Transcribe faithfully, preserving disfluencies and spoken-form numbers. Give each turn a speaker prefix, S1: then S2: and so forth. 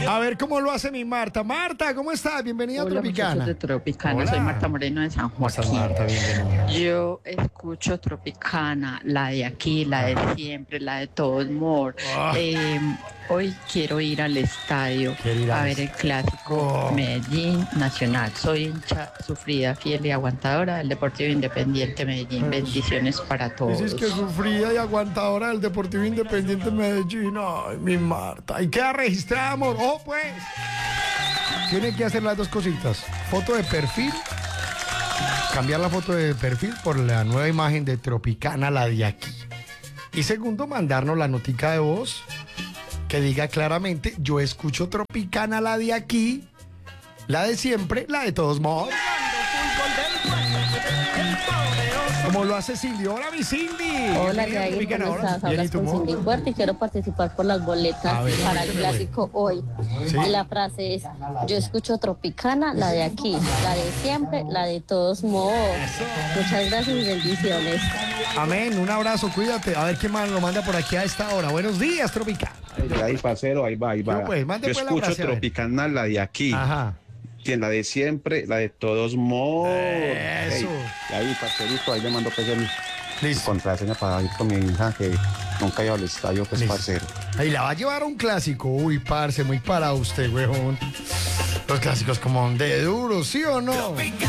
S1: A ver cómo lo hace mi Marta. Marta, ¿cómo estás? Bienvenida
S2: Hola,
S1: a Tropicana.
S2: muchachos de Tropicana,
S1: Hola.
S2: soy Marta Moreno de San
S1: ¿Cómo estás,
S2: Joaquín.
S1: Marta? Bienvenida.
S2: Yo escucho Tropicana, la de aquí, la de siempre, la de todos modos.
S1: Ah.
S2: Eh, hoy quiero ir al estadio
S1: Quiero ir al
S2: a ver el clásico
S1: Oh.
S2: Medellín Nacional. Soy hincha sufrida, fiel y aguantadora del Deportivo Independiente Medellín. Bendiciones para todos.
S1: Dices que sufrida y aguantadora del Deportivo Independiente Medellín. Ay, mi Marta. Y queda registrada, amor. ¡Oh, pues! Tiene que hacer las dos cositas. Foto de perfil. Cambiar la foto de perfil por la nueva imagen de Tropicana, la de aquí. Y segundo, mandarnos la notica de voz que diga claramente, yo escucho Tropicana, la de aquí, la de siempre, la de todos modos. Como lo hace Cindy. Hola, mi Cindy.
S3: Hola,
S1: Bienvenida a
S3: Jair,
S1: Tropicana.
S3: ¿cómo
S1: Hola.
S3: estás?
S1: Bien, ¿y
S3: Hablas
S1: tú,
S3: con
S1: amor?
S3: Cindy Fuerte y quiero participar por las boletas
S1: A ver,
S3: para el
S1: cuéntame,
S3: clásico hoy.
S1: ¿Sí?
S3: La frase es, yo escucho Tropicana, la de aquí, la de siempre, la de todos modos. Muchas gracias y bendiciones.
S1: Amén, un abrazo, cuídate. A ver quién más lo manda por aquí a esta hora. Buenos días, Tropicana.
S4: Ahí, parcero, ahí va, ahí va.
S1: Yo, pues, mande
S4: Yo
S1: pues la
S4: escucho
S1: frase, a ver.
S4: Tropicana, la de aquí,
S1: Ajá.
S4: que la de siempre, la de todos modos.
S1: Eso.
S4: Ey, ahí, parcerito, ahí le mando pues el, mi
S1: Listo.
S4: contraseña para ir con mi hija, que nunca iba al estadio, pues,
S1: Listo.
S4: parcero.
S1: Ahí la va a llevar a un clásico. Uy, parce, muy para usted, weón. Los clásicos como de duro, ¿sí o no?